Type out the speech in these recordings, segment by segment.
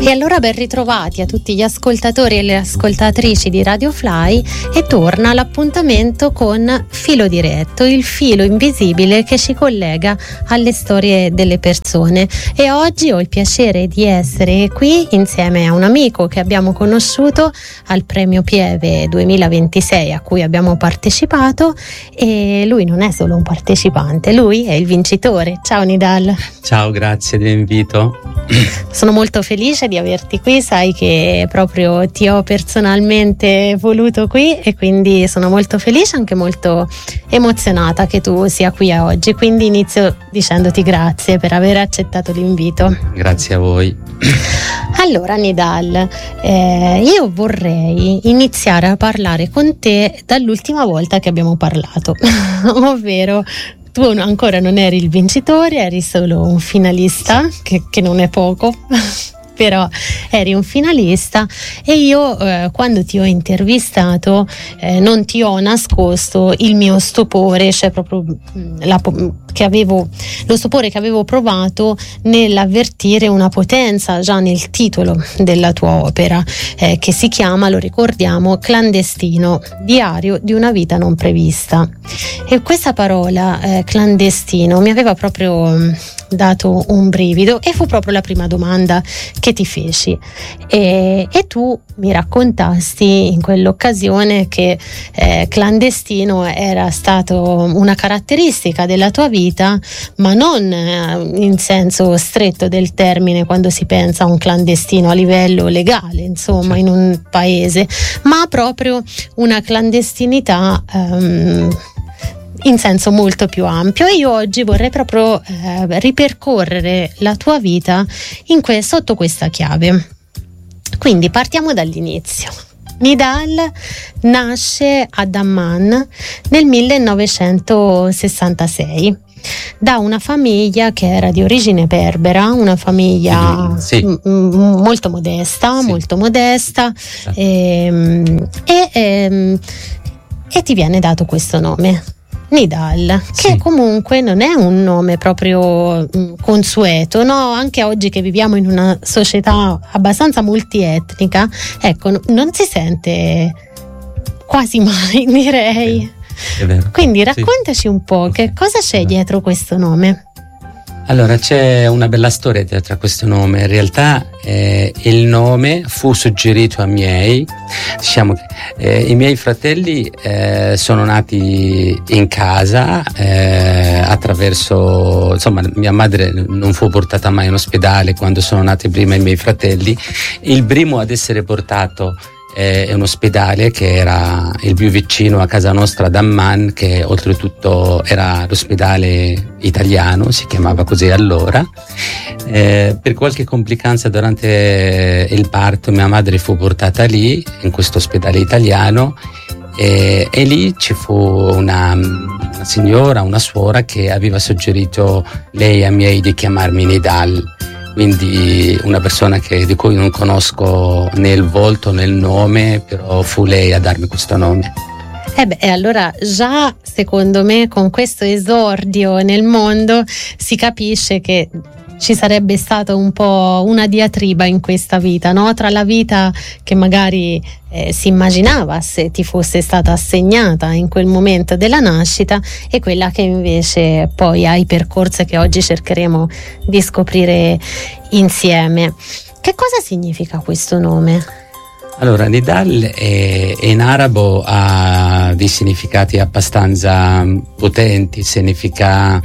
E allora ben ritrovati a tutti gli ascoltatori e le ascoltatrici di Radio Fly, e torna l'appuntamento con Filo Diretto, il filo invisibile che ci collega alle storie delle persone. E oggi ho il piacere di essere qui insieme a un amico che abbiamo conosciuto al Premio Pieve 2026 a cui abbiamo partecipato, e lui non è solo un partecipante, lui è il vincitore. Ciao Nidal. Ciao, grazie dell'invito. Sono molto felice di averti qui, sai che proprio ti ho personalmente voluto qui e quindi sono molto felice, anche molto emozionata che tu sia qui oggi, quindi inizio dicendoti grazie per aver accettato l'invito. Grazie a voi. Allora Nidal, io vorrei iniziare a parlare con te dall'ultima volta che abbiamo parlato, ovvero tu ancora non eri il vincitore, eri solo un finalista, che non è poco, però eri un finalista, e io quando ti ho intervistato non ti ho nascosto il mio stupore, cioè proprio lo stupore che avevo provato nell'avvertire una potenza già nel titolo della tua opera, che si chiama, lo ricordiamo, Clandestino, diario di una vita non prevista. E questa parola clandestino mi aveva proprio dato un brivido, e fu proprio la prima domanda che ti feci, e tu mi raccontasti in quell'occasione che clandestino era stato una caratteristica della tua vita, ma non in senso stretto del termine, quando si pensa a un clandestino a livello legale, insomma, in un paese, ma proprio una clandestinità in senso molto più ampio. E io oggi vorrei proprio ripercorrere la tua vita sotto questa chiave. Quindi partiamo dall'inizio. Nidal nasce a Dammam nel 1966 da una famiglia che era di origine berbera, una famiglia molto modesta, e ti viene dato questo nome, Nidal, che comunque non è un nome proprio consueto, no? Anche oggi che viviamo in una società abbastanza multietnica, ecco, non si sente quasi mai, direi. È vero. Quindi raccontaci un po' che cosa c'è dietro questo nome. Allora, c'è una bella storia dietro a questo nome. In realtà il nome fu suggerito a miei, diciamo che i miei fratelli sono nati in casa attraverso, insomma, mia madre non fu portata mai in ospedale quando sono nati prima i miei fratelli. Il primo ad essere portato è un ospedale che era il più vicino a casa nostra, a Dammam, che oltretutto era l'ospedale italiano, si chiamava così allora. Per qualche complicanza durante il parto mia madre fu portata lì, in questo ospedale italiano, e lì ci fu una signora, una suora, che aveva suggerito lei a miei di chiamarmi Nidal. Quindi una persona di cui non conosco né il volto né il nome, però fu lei a darmi questo nome. Allora già secondo me con questo esordio nel mondo si capisce che ci sarebbe stata un po' una diatriba in questa vita, no? Tra la vita che magari si immaginava se ti fosse stata assegnata in quel momento della nascita, e quella che invece poi hai percorso, che oggi cercheremo di scoprire insieme. Che cosa significa questo nome? Allora, Nidal in arabo ha dei significati abbastanza potenti. Significa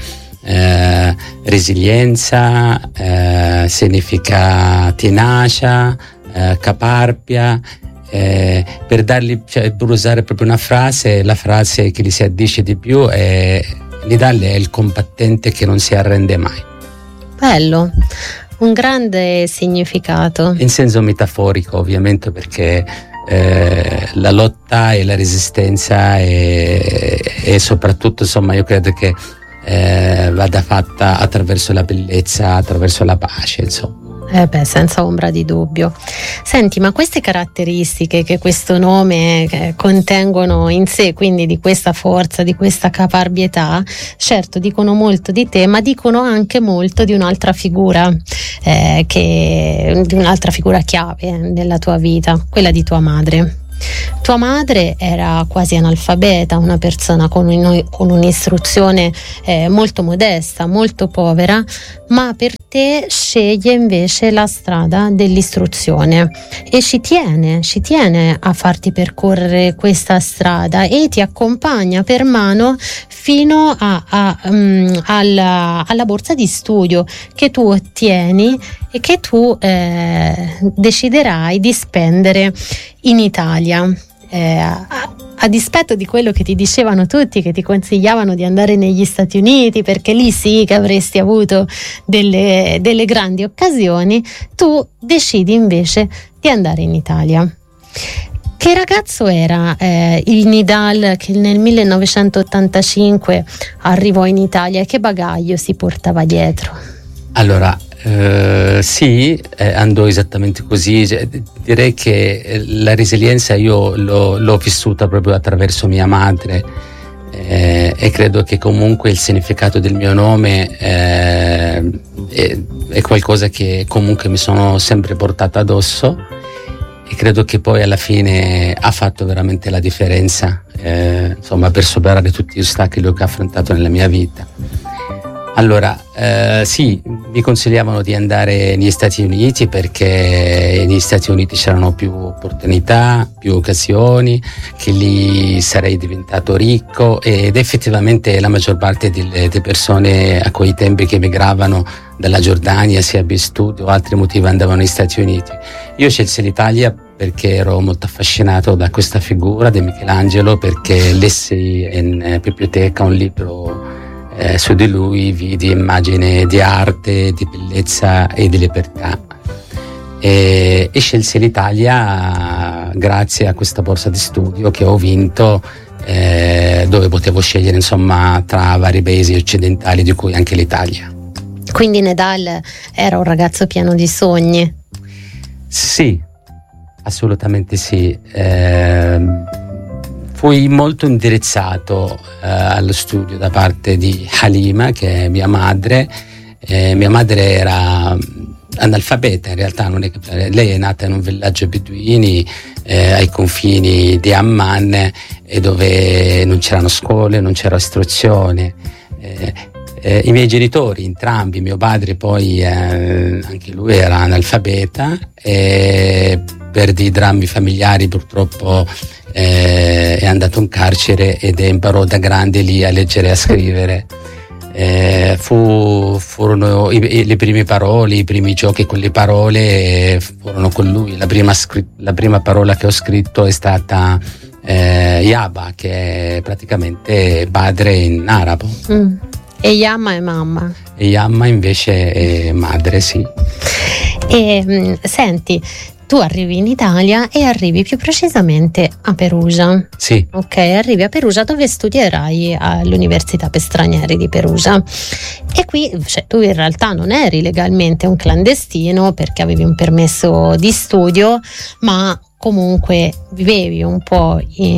resilienza, significa tenacia, caparpia. Per usare proprio una frase, la frase che gli si addice di più è: Nidal è il combattente che non si arrende mai. Bello, un grande significato. In senso metaforico, ovviamente, perché la lotta e la resistenza e soprattutto, insomma, io credo che vada fatta attraverso la bellezza, attraverso la pace, insomma. Senza ombra di dubbio. Senti, ma queste caratteristiche che questo nome contengono in sé, quindi di questa forza, di questa caparbietà, certo dicono molto di te, ma dicono anche molto di un'altra figura, di un'altra figura chiave nella tua vita, quella di tua madre. Tua madre era quasi analfabeta, una persona con un'istruzione molto modesta, molto povera, ma per te sceglie invece la strada dell'istruzione e ci tiene a farti percorrere questa strada e ti accompagna per mano fino alla borsa di studio che tu ottieni e che tu deciderai di spendere in Italia. A dispetto di quello che ti dicevano tutti, che ti consigliavano di andare negli Stati Uniti perché lì sì che avresti avuto delle grandi occasioni, tu decidi invece di andare in Italia. Che ragazzo era il Nidal che nel 1985 arrivò in Italia e che bagaglio si portava dietro? Allora, sì, andò esattamente così. Direi che la resilienza io l'ho vissuta proprio attraverso mia madre, e credo che comunque il significato del mio nome è qualcosa che comunque mi sono sempre portato addosso, e credo che poi alla fine ha fatto veramente la differenza, insomma, per superare tutti gli ostacoli che ho affrontato nella mia vita. Allora, sì, mi consigliavano di andare negli Stati Uniti perché negli Stati Uniti c'erano più opportunità, più occasioni, che lì sarei diventato ricco, ed effettivamente la maggior parte delle persone a quei tempi che emigravano dalla Giordania, sia per studio o altri motivi, andavano negli Stati Uniti. Io scelsi l'Italia perché ero molto affascinato da questa figura di Michelangelo, perché lessi in biblioteca un libro su di lui, vidi immagini di arte, di bellezza e di libertà, e scelsi l'Italia grazie a questa borsa di studio che ho vinto, dove potevo scegliere insomma tra vari paesi occidentali, di cui anche l'Italia. Quindi Nidal era un ragazzo pieno di sogni? Sì, assolutamente sì. Fui molto indirizzato allo studio da parte di Halima, che è mia madre. Mia madre era analfabeta, in realtà non è che, lei è nata in un villaggio beduini ai confini di Amman, e dove non c'erano scuole, non c'era istruzione. I miei genitori, entrambi, mio padre poi anche lui era analfabeta, e per dei drammi familiari purtroppo è andato in carcere ed imparò da grande lì a leggere e a scrivere. Furono le prime parole, i primi giochi con le parole furono con lui. La prima parola che ho scritto è stata Yaba, che è praticamente padre in arabo. E Yamma è mamma. E Yamma invece è madre, sì. E senti, tu arrivi in Italia e arrivi più precisamente a Perugia. Sì. Ok, arrivi a Perugia, dove studierai all'Università per Stranieri di Perugia. E qui, cioè, tu in realtà non eri legalmente un clandestino perché avevi un permesso di studio, ma comunque vivevi un po'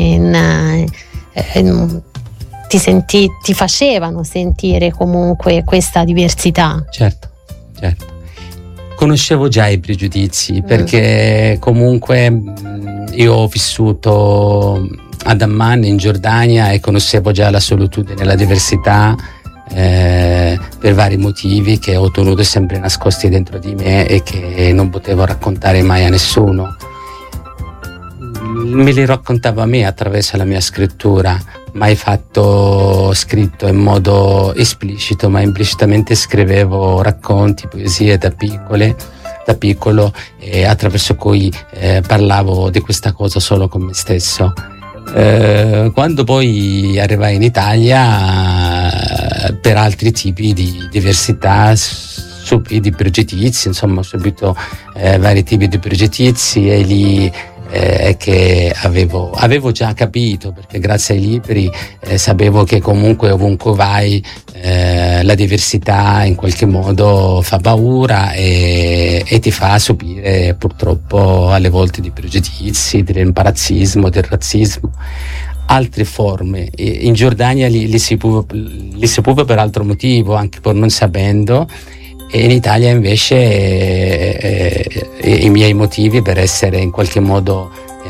ti facevano sentire comunque questa diversità. Certo. Conoscevo già i pregiudizi, perché comunque io ho vissuto ad Amman in Giordania e conoscevo già la solitudine e la diversità, per vari motivi che ho tenuto sempre nascosti dentro di me e che non potevo raccontare mai a nessuno. Me li raccontavo a me attraverso la mia scrittura, mai scritto in modo esplicito, ma implicitamente scrivevo racconti, poesie da piccolo, e attraverso cui parlavo di questa cosa solo con me stesso. Quando poi arrivai in Italia, per altri tipi di diversità, di pregiudizi, insomma ho subito vari tipi di pregiudizi, e lì che avevo già capito, perché grazie ai libri sapevo che comunque ovunque vai la diversità in qualche modo fa paura e ti fa subire purtroppo alle volte di pregiudizi, dell'imbarazzismo, del razzismo, altre forme. In Giordania li si può per altro motivo, anche pur non sapendo, e in Italia invece i miei motivi per essere in qualche modo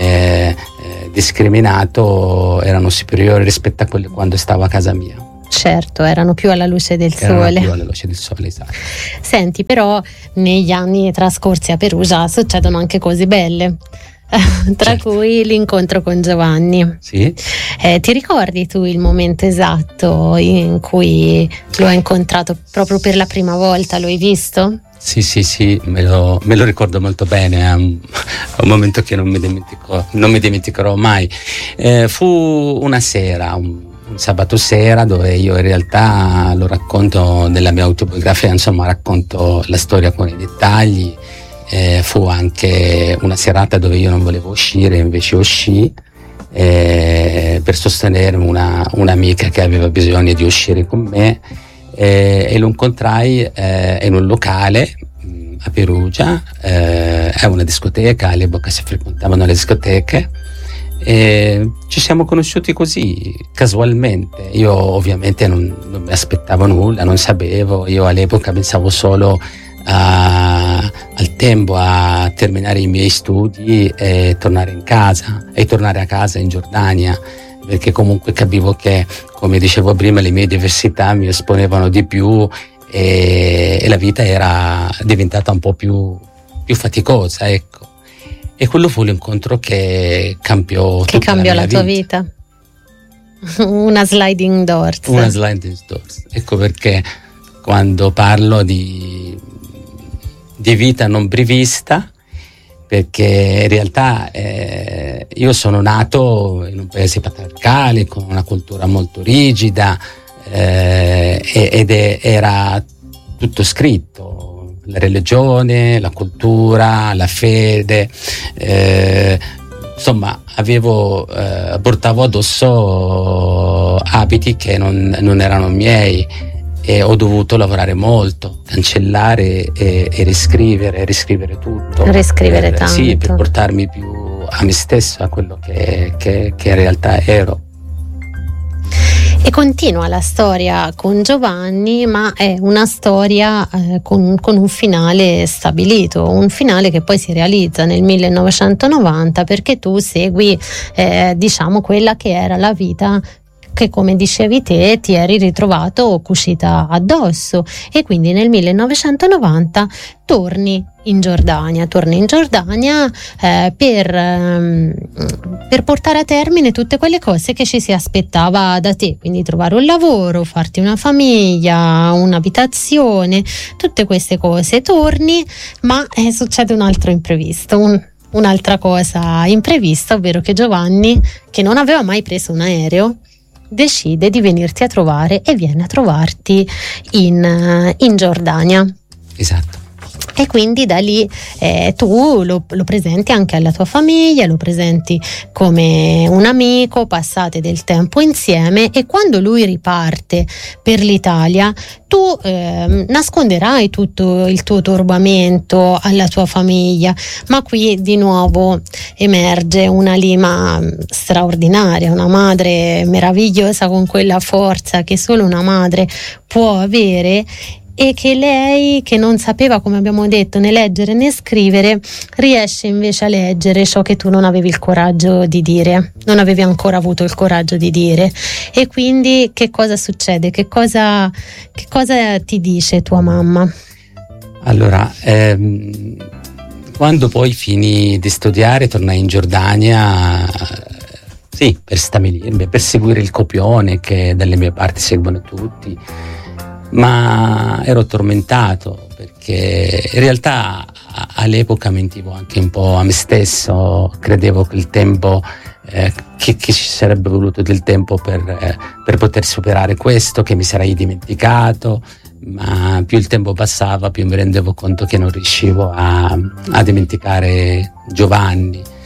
discriminato erano superiori rispetto a quelli quando stavo a casa mia. Certo, erano più alla luce del sole. Più alla luce del sole, esatto. Senti, però negli anni trascorsi a Perugia succedono anche cose belle. Tra certo. cui l'incontro con Giovanni. Sì. Ti ricordi tu il momento esatto in cui lo hai incontrato proprio per la prima volta? Lo hai visto? Sì, me lo ricordo molto bene, è un momento che non mi dimenticherò mai. Fu una sera, un sabato sera, dove io in realtà lo racconto della mia autobiografia, insomma racconto la storia con i dettagli. Fu anche una serata dove io non volevo uscire, invece uscì per sostenere un'amica che aveva bisogno di uscire con me, e lo incontrai in un locale a Perugia, è una discoteca, all'epoca si frequentavano le discoteche, e ci siamo conosciuti così casualmente. Io ovviamente non mi aspettavo nulla, non sapevo, io all'epoca pensavo solo al tempo a terminare i miei studi e tornare a casa in Giordania, perché comunque capivo che, come dicevo prima, le mie diversità mi esponevano di più e la vita era diventata un po' più faticosa, ecco. E quello fu l'incontro che cambiò la tua vita. Una sliding doors. Ecco perché quando parlo di vita non prevista, perché in realtà io sono nato in un paese patriarcale con una cultura molto rigida, era tutto scritto, la religione, la cultura, la fede, insomma portavo addosso abiti che non erano miei, e ho dovuto lavorare molto, cancellare e riscrivere tutto. Tanto. Sì, per portarmi più a me stesso, a quello che in realtà ero. E continua la storia con Giovanni, ma è una storia con un finale stabilito, un finale che poi si realizza nel 1990, perché tu segui quella che era la vita che, come dicevi te, ti eri ritrovato cucita addosso, e quindi nel 1990 torni in Giordania per portare a termine tutte quelle cose che ci si aspettava da te, quindi trovare un lavoro, farti una famiglia, un'abitazione, tutte queste cose. Torni, ma succede un altro imprevisto, un'altra cosa imprevista, ovvero che Giovanni, che non aveva mai preso un aereo, decide di venirti a trovare e viene a trovarti in Giordania. Esatto. E quindi da lì tu lo presenti anche alla tua famiglia, lo presenti come un amico, passate del tempo insieme, e quando lui riparte per l'Italia tu nasconderai tutto il tuo turbamento alla tua famiglia, ma qui di nuovo emerge una Lima straordinaria, una madre meravigliosa con quella forza che solo una madre può avere, e che lei, che non sapeva, come abbiamo detto, né leggere né scrivere, riesce invece a leggere ciò che tu non avevi il coraggio di dire, non avevi ancora avuto il coraggio di dire. E quindi che cosa succede? Che cosa ti dice tua mamma? Allora, quando poi finì di studiare, tornai in Giordania, sì, per stabilirmi, per seguire il copione che dalle mie parti seguono tutti. Ma ero tormentato, perché in realtà all'epoca mentivo anche un po' a me stesso, credevo che il tempo che ci sarebbe voluto del tempo per poter superare questo, che mi sarei dimenticato, ma più il tempo passava più mi rendevo conto che non riuscivo a dimenticare Giovanni.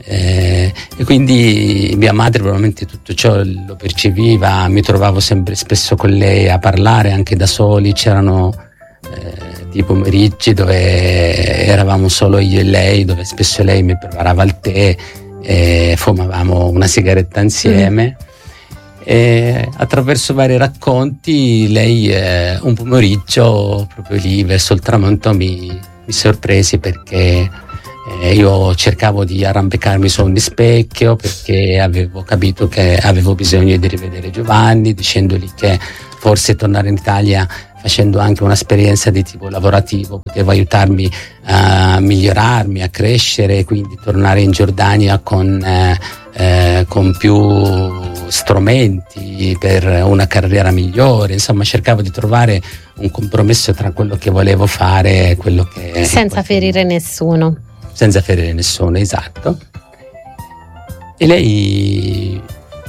E quindi mia madre probabilmente tutto ciò lo percepiva. Mi trovavo sempre spesso con lei a parlare anche da soli, c'erano dei pomeriggi dove eravamo solo io e lei, dove spesso lei mi preparava il tè e fumavamo una sigaretta insieme. E attraverso vari racconti lei un pomeriggio proprio lì verso il tramonto mi sorpresi perché io cercavo di arrampicarmi su un specchio, perché avevo capito che avevo bisogno di rivedere Giovanni, dicendogli che forse tornare in Italia facendo anche un'esperienza di tipo lavorativo poteva aiutarmi a migliorarmi, a crescere, quindi tornare in Giordania con più strumenti per una carriera migliore. Insomma, cercavo di trovare un compromesso tra quello che volevo fare e quello che... Senza ferire nessuno. Senza ferire nessuno, esatto. E lei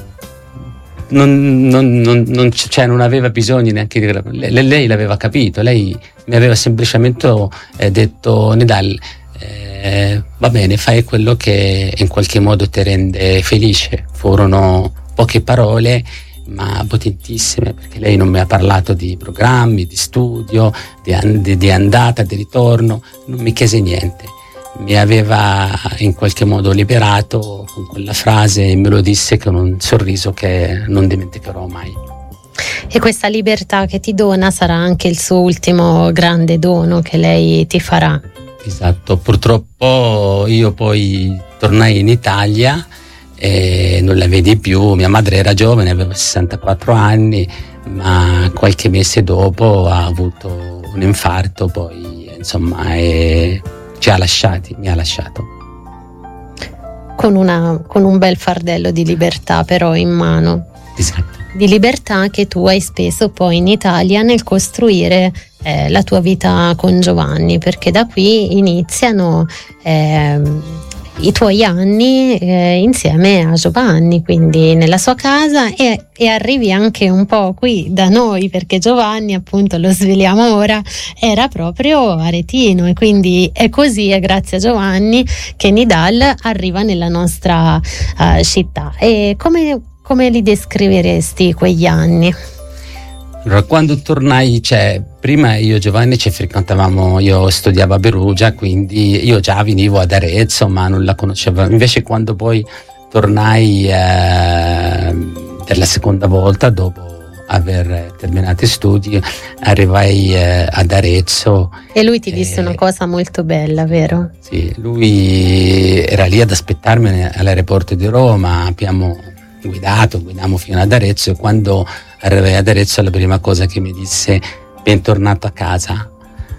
non aveva bisogno neanche di... Lei l'aveva capito, lei mi aveva semplicemente detto: Nidal, va bene, fai quello che in qualche modo ti rende felice. Furono poche parole ma potentissime, perché lei non mi ha parlato di programmi, di studio, di andata, di ritorno, non mi chiese niente. Mi aveva in qualche modo liberato con quella frase e me lo disse con un sorriso che non dimenticherò mai. E questa libertà che ti dona sarà anche il suo ultimo grande dono che lei ti farà. Esatto, purtroppo io poi tornai in Italia e non la vedi più. Mia madre era giovane, aveva 64 anni, ma qualche mese dopo ha avuto un infarto, poi insomma mi ha lasciato. Con un bel fardello di libertà però in mano. Esatto. Di libertà che tu hai speso poi in Italia nel costruire la tua vita con Giovanni, perché da qui iniziano i tuoi anni insieme a Giovanni, quindi nella sua casa, e arrivi anche un po' qui da noi, perché Giovanni, appunto, lo sveliamo ora, era proprio aretino, e quindi è grazie a Giovanni che Nidal arriva nella nostra città. E come li descriveresti quegli anni? Allora, quando tornai, prima io e Giovanni ci frequentavamo, io studiavo a Perugia, quindi io già venivo ad Arezzo, ma non la conoscevo. Invece quando poi tornai per la seconda volta, dopo aver terminato i studi, arrivai ad Arezzo. E lui ti disse una cosa molto bella, vero? Sì, lui era lì ad aspettarmi all'aeroporto di Roma, guidammo fino ad Arezzo, e quando arrivai ad Arezzo la prima cosa che mi disse: bentornato a casa.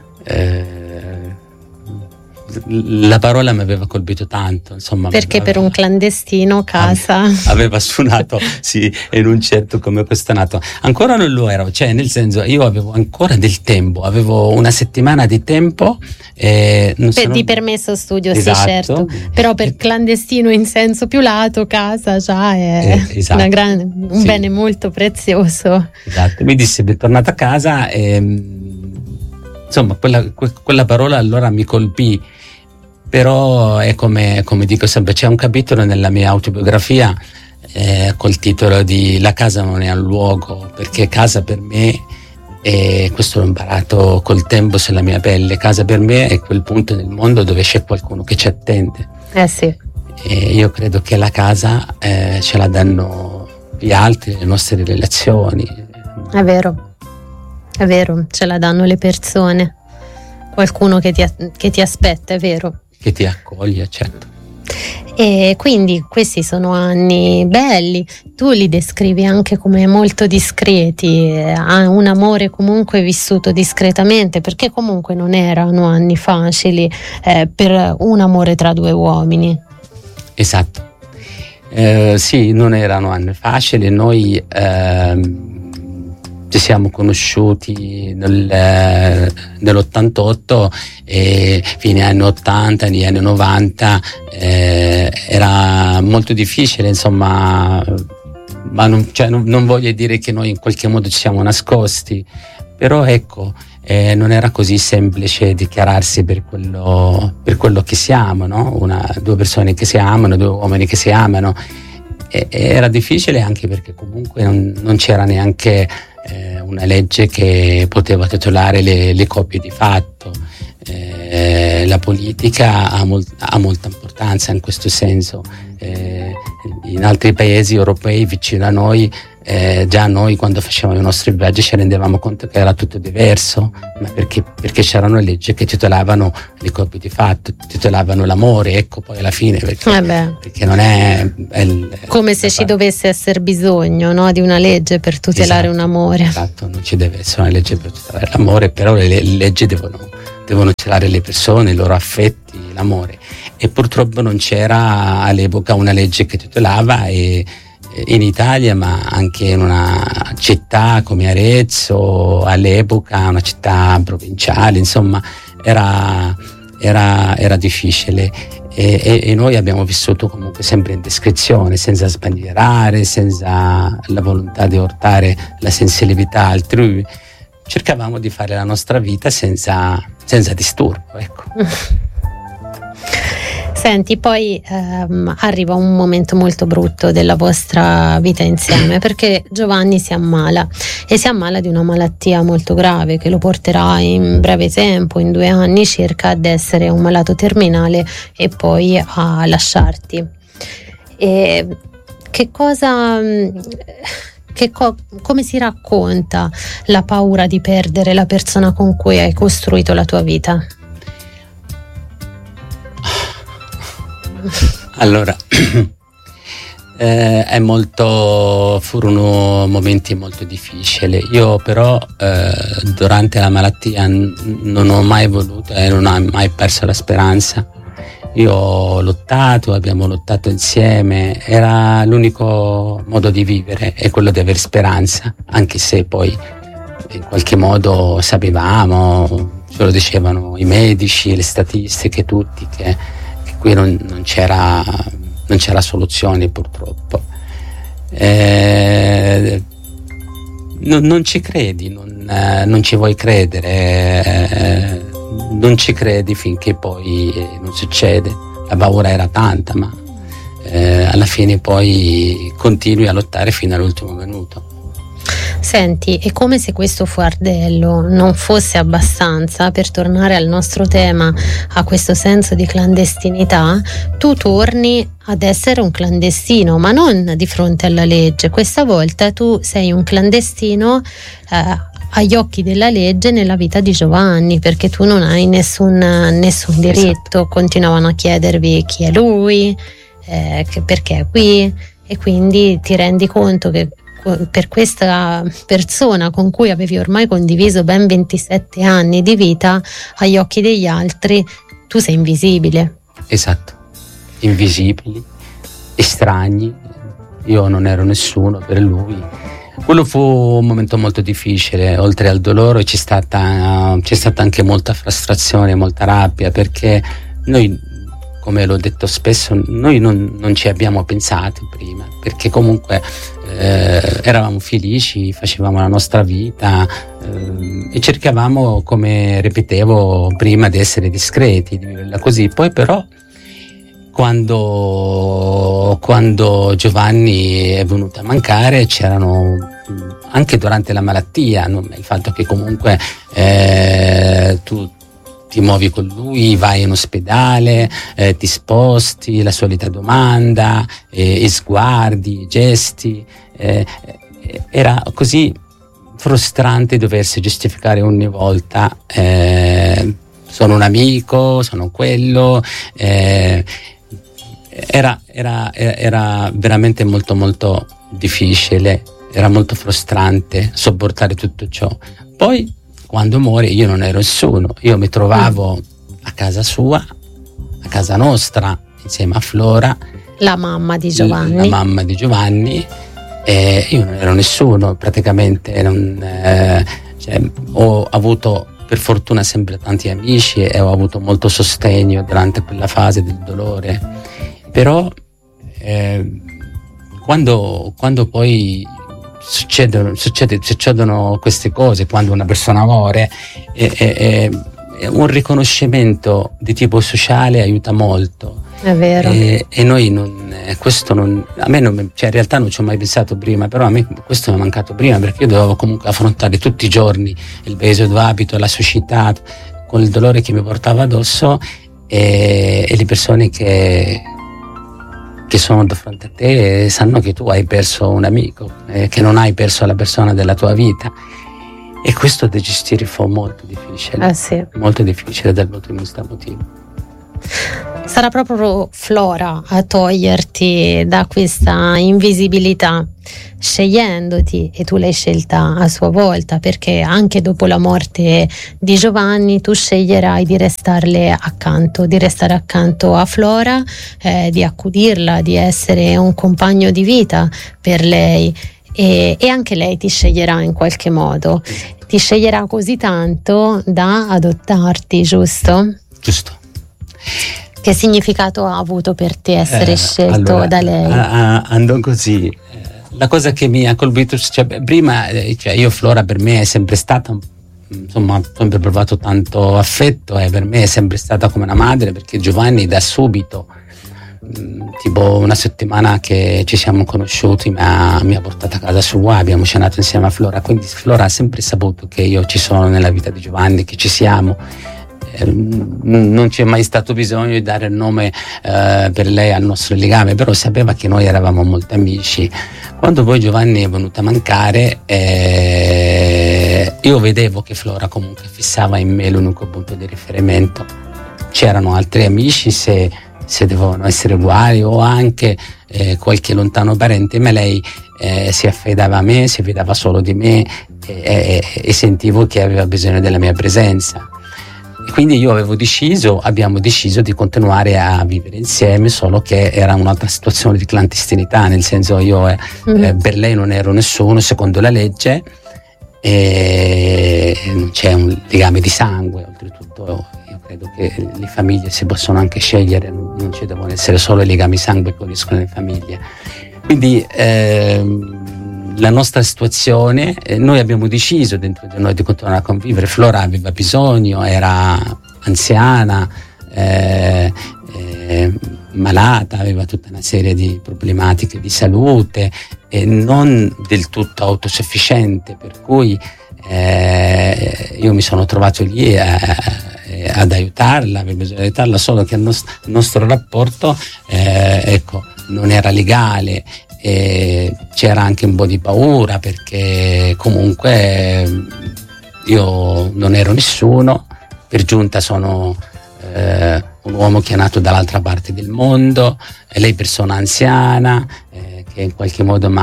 La parola mi aveva colpito tanto, insomma, perché per un clandestino casa aveva suonato sì, in un certo come questo nato. Ancora non lo ero, nel senso, io avevo ancora del tempo, avevo una settimana di tempo di permesso studio. Esatto. Sì, certo, però per clandestino in senso più lato, casa già è esatto. un bene molto prezioso. Esatto, mi disse bentornato a casa e insomma quella parola allora mi colpì. Però è come dico sempre, c'è un capitolo nella mia autobiografia col titolo di La casa non è un luogo, perché casa per me, e questo l'ho imparato col tempo sulla mia pelle, casa per me è quel punto nel mondo dove c'è qualcuno che ci attende. Sì. E io credo che la casa ce la danno gli altri, le nostre relazioni. È vero, ce la danno le persone, qualcuno che ti aspetta, è vero. Che ti accoglie, certo. E quindi questi sono anni belli, tu li descrivi anche come molto discreti, un amore comunque vissuto discretamente, perché comunque non erano anni facili per un amore tra due uomini. Esatto, sì, non erano anni facili. Noi ci siamo conosciuti nell'88 e fine anni 80, negli anni 90 era molto difficile, insomma, ma non voglio dire che noi in qualche modo ci siamo nascosti, però ecco, non era così semplice dichiararsi per quello che si amano, due persone che si amano, due uomini che si amano. Era difficile anche perché comunque non c'era neanche una legge che poteva tutelare le coppie di fatto. La politica ha molta importanza in questo senso. In altri paesi europei vicino a noi, già noi quando facevamo i nostri viaggi ci rendevamo conto che era tutto diverso, ma perché c'erano leggi che tutelavano le coppie di fatto, tutelavano l'amore, ecco, poi alla fine perché non è come se ci dovesse essere bisogno, no, di una legge per tutelare un amore. Esatto, non ci deve essere una legge per tutelare l'amore, però le leggi devono tutelare le persone, i loro affetti, l'amore, e purtroppo non c'era all'epoca una legge che tutelava, e in Italia, ma anche in una città come Arezzo all'epoca, una città provinciale, insomma era difficile, e noi abbiamo vissuto comunque sempre in discrezione, senza sbandierare, senza la volontà di urtare la sensibilità altrui. Cercavamo di fare la nostra vita senza disturbo, ecco. Senti, poi arriva un momento molto brutto della vostra vita insieme, perché Giovanni si ammala di una malattia molto grave che lo porterà in breve tempo, in 2 anni circa, ad essere un malato terminale e poi a lasciarti. E come si racconta la paura di perdere la persona con cui hai costruito la tua vita? Allora, furono momenti molto difficili. Io però durante la malattia non ho mai voluto e non ho mai perso la speranza. Io ho lottato, abbiamo lottato insieme, era l'unico modo di vivere, è quello di avere speranza, anche se poi in qualche modo sapevamo, ce lo dicevano i medici, le statistiche, tutti, che qui non c'era soluzione purtroppo. Non ci credi, non ci vuoi credere, non ci credi finché poi non succede. La paura era tanta, ma alla fine poi continui a lottare fino all'ultimo minuto. Senti, è come se questo fardello non fosse abbastanza per tornare al nostro tema, a questo senso di clandestinità. Tu torni ad essere un clandestino, ma non di fronte alla legge. Questa volta tu sei un clandestino agli occhi della legge nella vita di Giovanni, perché tu non hai nessun diritto. Esatto. Continuavano a chiedervi chi è lui, perché è qui, e quindi ti rendi conto che per questa persona con cui avevi ormai condiviso ben 27 anni di vita, agli occhi degli altri tu sei invisibile. Esatto, invisibili, estranei. Io non ero nessuno per lui. Quello fu un momento molto difficile. Oltre al dolore c'è stata anche molta frustrazione, molta rabbia, perché noi, come l'ho detto spesso, noi non ci abbiamo pensato prima, perché comunque eravamo felici, facevamo la nostra vita e cercavamo, come ripetevo prima, di essere discreti, di viverla così. Poi però quando Giovanni è venuto a mancare, c'erano anche durante la malattia, no? Il fatto che comunque tu ti muovi con lui, vai in ospedale, ti sposti, la solita domanda, sguardi, gesti, era così frustrante doversi giustificare ogni volta, sono un amico, sono quello, era veramente molto molto difficile, era molto frustrante sopportare tutto ciò. Poi quando muore io non ero nessuno, io mi trovavo a casa sua, a casa nostra, insieme a Flora, la mamma di Giovanni, e io non ero nessuno praticamente, ho avuto per fortuna sempre tanti amici e ho avuto molto sostegno durante quella fase del dolore, però quando poi succedono queste cose quando una persona muore. Un riconoscimento di tipo sociale aiuta molto. È vero. E noi a me in realtà non ci ho mai pensato prima, però a me questo mi è mancato prima, perché io dovevo comunque affrontare tutti i giorni il paese dove abito, la società, con il dolore che mi portava addosso, e le persone che sono di fronte a te sanno che tu hai perso un amico, che non hai perso la persona della tua vita, e questo da gestire fu molto difficile, sì. Molto difficile dal punto di vista emotivo. Sarà proprio Flora a toglierti da questa invisibilità, scegliendoti, e tu l'hai scelta a sua volta, perché anche dopo la morte di Giovanni tu sceglierai di restare accanto a Flora, di accudirla, di essere un compagno di vita per lei, e anche lei ti sceglierà in qualche modo, ti sceglierà così tanto da adottarti, giusto? Giusto. Che significato ha avuto per te essere scelto da lei? Andò così. La cosa che mi ha colpito, prima, io Flora per me è sempre stata, insomma, ho sempre provato tanto affetto, e per me è sempre stata come una madre, perché Giovanni da subito, tipo una settimana che ci siamo conosciuti, mi ha portato a casa sua, abbiamo cenato insieme a Flora, quindi Flora ha sempre saputo che io ci sono nella vita di Giovanni, che ci siamo. Non c'è mai stato bisogno di dare il nome per lei al nostro legame, però sapeva che noi eravamo molto amici. Quando poi Giovanni è venuto a mancare, io vedevo che Flora comunque fissava in me l'unico punto di riferimento. C'erano altri amici, se dovevano essere uguali, o anche qualche lontano parente, ma lei si affidava a me, si fidava solo di me, e sentivo che aveva bisogno della mia presenza. Quindi abbiamo deciso di continuare a vivere insieme, solo che era un'altra situazione di clandestinità, nel senso per lei non ero nessuno secondo la legge, e non c'è un legame di sangue. Oltretutto io credo che le famiglie si possono anche scegliere, non ci devono essere solo i legami di sangue che uniscono le famiglie. Quindi la nostra situazione, noi abbiamo deciso dentro di noi di continuare a convivere. Flora aveva bisogno, era anziana, malata, aveva tutta una serie di problematiche di salute, e non del tutto autosufficiente, per cui io mi sono trovato lì ad aiutarla, avevo bisogno di aiutarla, solo che il nostro rapporto non era legale. E c'era anche un po' di paura, perché comunque io non ero nessuno, per giunta sono un uomo che è nato dall'altra parte del mondo, e lei persona anziana, che in qualche modo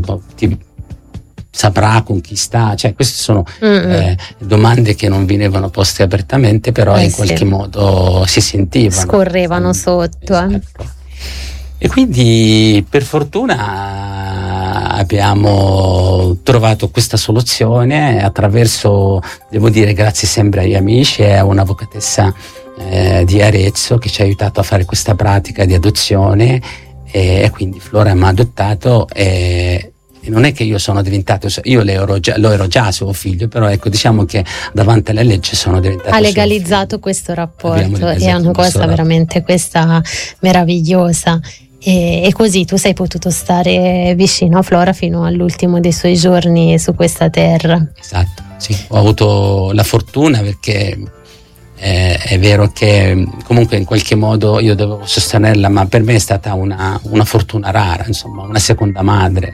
saprà conquistare, queste sono domande che non venivano poste apertamente, però in qualche modo si sentivano, scorrevano sotto. Esatto. E quindi per fortuna abbiamo trovato questa soluzione attraverso, devo dire, grazie sempre agli amici e a un'avvocatessa di Arezzo che ci ha aiutato a fare questa pratica di adozione, e quindi Flora mi ha adottato, e non è che io sono diventato, io lo ero già suo figlio, però diciamo che davanti alla legge sono diventato. Ha legalizzato questo rapporto, è una cosa veramente questa meravigliosa. E così tu sei potuto stare vicino a Flora fino all'ultimo dei suoi giorni su questa terra. Esatto, sì, ho avuto la fortuna, perché è vero che comunque in qualche modo io dovevo sostenerla, ma per me è stata una fortuna rara, insomma, una seconda madre.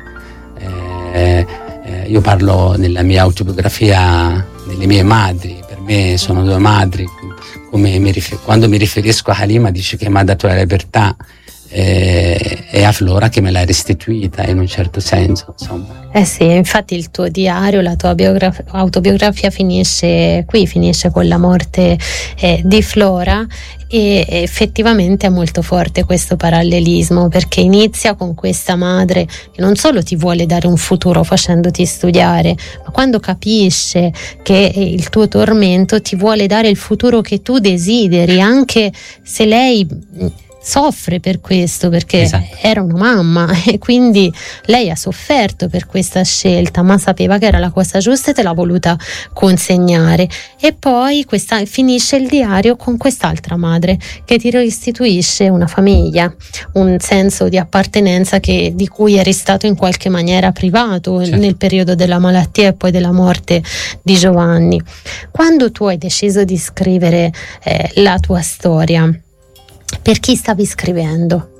Io parlo nella mia autobiografia delle mie madri, per me sono due madri, quando mi riferisco a Halima dice che mi ha dato la libertà, e a Flora che me l'ha restituita in un certo senso, insomma. Sì, infatti il tuo diario, la tua autobiografia finisce qui, finisce con la morte di Flora, e effettivamente è molto forte questo parallelismo, perché inizia con questa madre che non solo ti vuole dare un futuro facendoti studiare, ma quando capisce che il tuo tormento ti vuole dare il futuro che tu desideri, anche se lei soffre per questo, perché esatto. era una mamma e quindi lei ha sofferto per questa scelta, ma sapeva che era la cosa giusta e te l'ha voluta consegnare. E poi finisce il diario con quest'altra madre che ti restituisce una famiglia, un senso di appartenenza di cui eri stato in qualche maniera privato, certo, nel periodo della malattia e poi della morte di Giovanni. Quando tu hai deciso di scrivere la tua storia, per chi stavi scrivendo?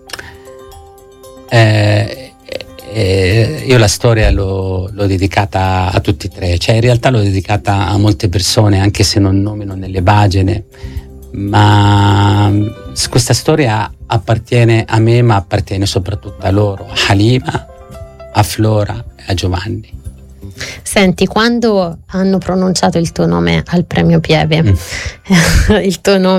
Io la storia l'ho dedicata a tutti e tre, cioè in realtà l'ho dedicata a molte persone, anche se non nomino nelle pagine, ma questa storia appartiene a me, ma appartiene soprattutto a loro, a Halima, a Flora e a Giovanni. Senti, quando hanno pronunciato il tuo nome al premio Pieve, il tuo nome